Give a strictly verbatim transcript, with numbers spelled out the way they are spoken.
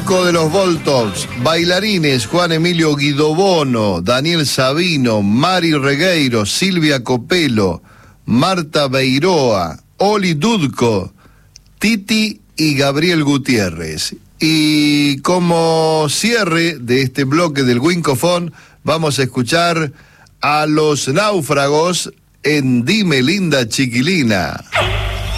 elenco de los Voltox, bailarines Juan Emilio Guidobono, Daniel Sabino, Mari Regueiro, Silvia Copelo, Marta Beiroa, Oli Dudko, Titi y Gabriel Gutiérrez. Y como cierre de este bloque del Wincofón, vamos a escuchar a Los Náufragos en Dime Linda Chiquilina.